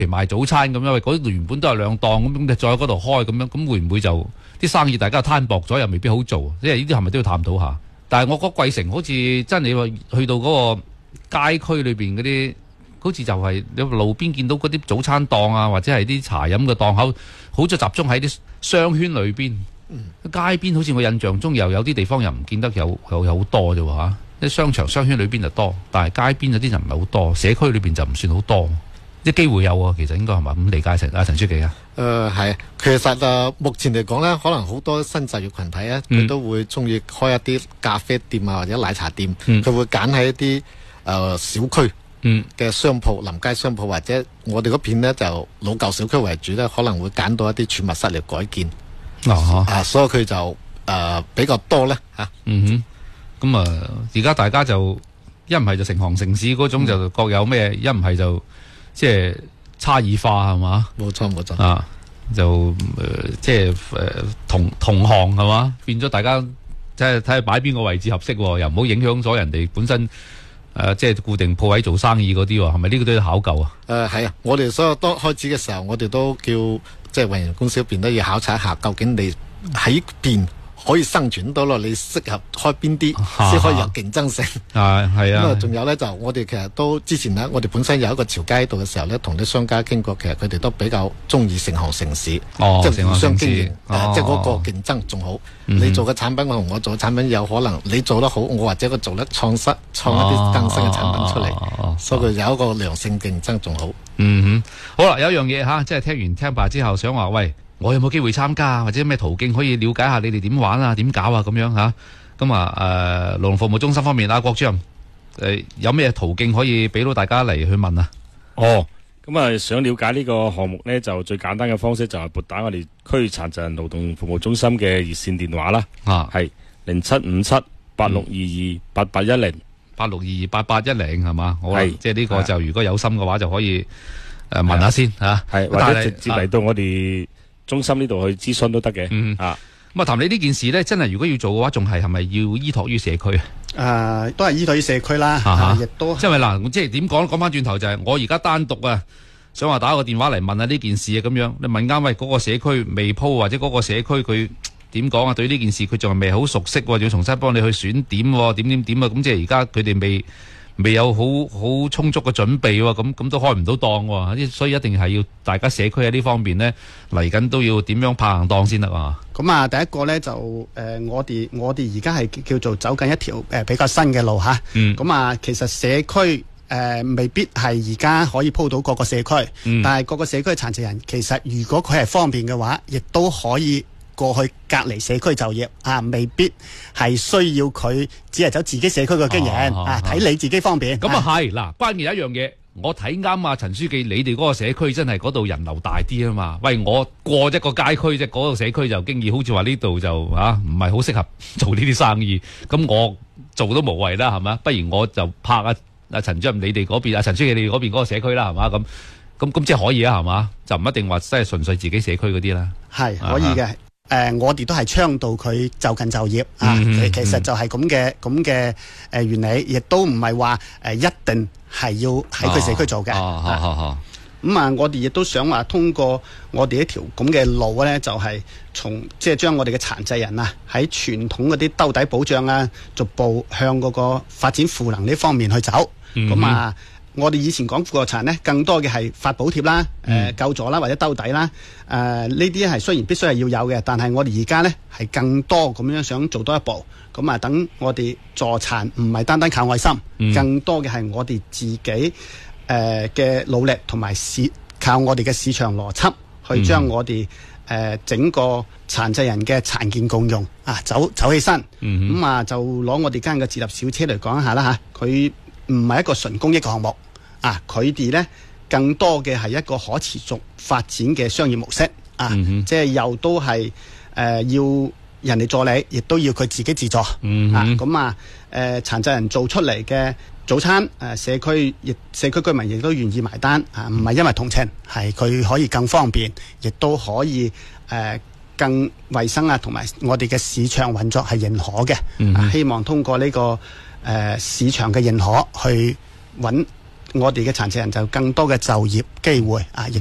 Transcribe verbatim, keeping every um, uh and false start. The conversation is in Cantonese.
賣早餐咁樣，嗰度原本都係兩檔咁，咁再喺嗰度開咁樣，咁會唔會就啲生意大家攤薄咗，又未必好做？即係呢啲係咪都要探討下？但係我覺得貴城好似真係你話去到嗰個街區裏邊嗰啲，好似就係你路邊見到嗰啲早餐檔啊，或者係啲茶飲嘅檔口，好咗集中喺啲商圈裏邊。嗯、街邊好似我印象中又有啲地方又唔見得有有有好多啫喎嚇。啲商場商圈裏邊就多，但係街邊嗰啲就唔係好多，社區裏邊就唔算好多。啲機會有啊，其實應該係咪咁理解成啊？陳書記啊， 誒係，其實誒目前嚟講咧，可能好多新就業群體咧，佢、嗯、都會中意開一啲咖啡店啊，或者奶茶店，佢、嗯、會揀喺一啲誒、呃、小區嘅商鋪、臨、嗯、街商鋪，或者我哋嗰片咧就老舊小區為主咧，可能會揀到一啲儲物室嚟改建。哦，啊，所以佢就誒、呃、比較多咧嚇。 嗯哼，咁啊，而家大家就一唔係就成行成市嗰種就各有咩，一唔係就。即係差異化係嘛？ 冇錯冇錯啊！就誒、呃、即係誒、呃、同同行係嘛？變咗大家即係睇下擺邊個位置合適，又唔好影響咗人哋本身誒、呃、即係固定鋪位做生意嗰啲，係咪呢個都要考究啊？ 誒係啊！我哋所有當開始嘅時候，我哋都叫即係運營公司嗰邊都要考察一下，究竟你喺邊可以生存到咯？你適合開邊啲先可以有競爭性？ 啊，係啊。 咁啊，仲有咧就我哋其實都之前咧，我哋本身有一個潮街喺度嘅時候咧，同啲商家傾過，其實佢哋都比較中意成行成市， 哦、 即係互相經營， 哦呃、即係嗰個競爭仲好。嗯、你做嘅產品我同我做嘅產品有可能你做得好，我或者佢做得創新，創一啲更新嘅產品出嚟，哦、所以佢有一個良性競爭仲好。 嗯哼，好啦，有一樣嘢吓，即係聽完聽罷之後，想話喂。我有冇機會參加，或者咩途徑可以了解下你哋點玩啊、點搞啊咁樣嚇？咁啊誒，勞動服務中心方面啊，郭主任誒有咩途徑可以俾到大家嚟去問啊？ 哦，咁啊想了解呢個項目呢，就最簡單嘅方式就係撥打我哋區殘疾人勞動服務中心嘅熱線電話啦。啊，係零七五七八六二二八八一零八六二二八八一零係嘛？好啦，即係呢個就如果有心嘅話，就可以誒問下先嚇， 係或者直接嚟到我哋中心呢度去諮詢都得嘅。 嗯啊，咁啊，談你呢件事咧，真係如果要做嘅話，仲係係咪要依託於社區啊？誒，都係依託於社區啦，啊，亦都因為嗱，即係點講？講翻轉頭就係、是、我而家單獨啊，想話打個電話嚟問下呢件事啊，咁樣你問啱喂，嗰、那個社區未鋪或者嗰個社區佢點講啊？對呢件事佢仲係未好熟悉，要重新幫你去選點點點點啊！咁即係而家佢哋未。未有好好充足嘅準備喎，咁咁都開唔到檔喎，所以一定係要大家社區喺呢方面呢，嚟緊都要點樣拍行檔先得啊！ 咁啊，第一個呢，就誒、呃，我哋我哋而家係叫做走緊一條誒、呃、比較新嘅路嚇。嗯。咁啊，其實社區誒、呃、未必係而家可以鋪到各個社區，嗯、但係各個社區嘅殘疾人其實如果佢係方便嘅話，亦都可以過去隔離社區就業啊，未必係需要佢只係走自己社區嘅經營啊，睇、啊、你自己方便。 咁啊係嗱，關鍵有一樣嘢，我睇啱啊陳書記，你哋嗰個社區真係嗰度人流大啲啊嘛。喂，我過一個街區啫，嗰、那個社區就經已好似話呢度就啊唔係好適合做呢啲生意，咁我做都無謂啦，係咪？不如我就拍啊啊陳主任你哋嗰邊啊陳書記你哋嗰邊嗰個社區啦，係嘛？咁咁咁即係可以啊，係嘛？就唔一定話真係純粹自己社區嗰啲啦。係可以嘅。誒、呃，我哋都係倡導佢就近就業啊！其、嗯、其實就係咁嘅咁嘅誒原理，亦都唔係話誒一定係要喺佢社區做嘅。哦哦哦咁啊，我哋亦都想話通過我哋一條咁嘅路咧，就係、是、從即係將我哋嘅殘疾人啊，喺傳統嗰啲兜底保障啊，逐步向嗰個發展賦能呢方面去走。咁、嗯、啊。我哋以前講副國殘呢，更多嘅係發補貼啦、誒、呃、救助啦或者兜底啦，誒呢啲係雖然必須係要有嘅，但係我哋而家呢係更多咁樣想做多一步，咁啊等我哋助殘唔係單單靠愛心，嗯、更多嘅係我哋自己誒嘅、呃、努力同埋市靠我哋嘅市場邏輯去將我哋誒、呃、整個殘疾人嘅殘健共用啊走走起身，咁、嗯、啊就攞我哋間嘅自立小車嚟講一下啦嚇，佢。唔係一個純公益嘅項目啊！佢哋呢更多嘅係一個可持續發展嘅商業模式啊！嗯、即係又都係誒、呃、要人哋助理，亦都要佢自己自助、嗯、啊！咁啊誒殘疾人做出嚟嘅早餐誒、呃、社區亦社區居民亦都願意埋單啊！唔係因為同情，係佢可以更方便，亦都可以誒、呃、更衛生啊，同埋我哋嘅市場運作係認可嘅、嗯啊。希望通過呢、這個。誒、呃、市場嘅認可去揾我哋嘅殘疾人就更多嘅就業機會啊。